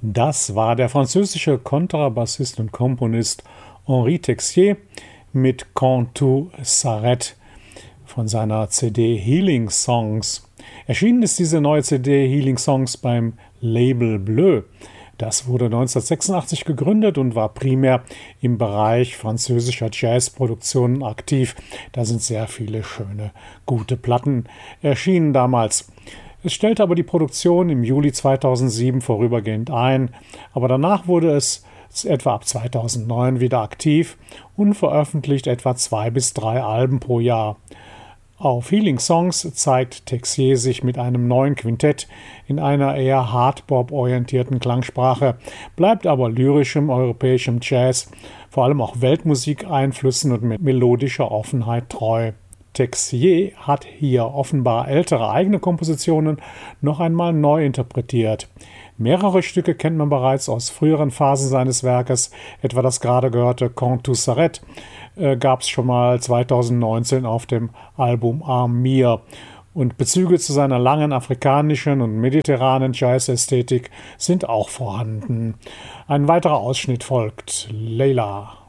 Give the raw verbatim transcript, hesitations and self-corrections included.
Das war der französische Kontrabassist und Komponist Henri Texier mit Quand tout s'arrête von seiner C D Healing Songs. Erschienen ist diese neue C D Healing Songs beim Label Bleu. Das wurde neunzehnhundertsechsundachtzig gegründet und war primär im Bereich französischer Jazzproduktionen aktiv. Da sind sehr viele schöne, gute Platten erschienen damals. Es stellte aber die Produktion im Juli zweitausendsieben vorübergehend ein, aber danach wurde es etwa ab zweitausendneun wieder aktiv und veröffentlicht etwa zwei bis drei Alben pro Jahr. Auf Healing Songs zeigt Texier sich mit einem neuen Quintett in einer eher Hardbop-orientierten Klangsprache, bleibt aber lyrischem europäischem Jazz, vor allem auch Weltmusikeinflüssen und mit melodischer Offenheit treu. Texier hat hier offenbar ältere eigene Kompositionen noch einmal neu interpretiert. Mehrere Stücke kennt man bereits aus früheren Phasen seines Werkes, etwa das gerade gehörte Quand tout s'arrête äh, gab es schon mal zweitausendneunzehn auf dem Album Amir. Und Bezüge zu seiner langen afrikanischen und mediterranen Jazz-Ästhetik sind auch vorhanden. Ein weiterer Ausschnitt folgt: Leila.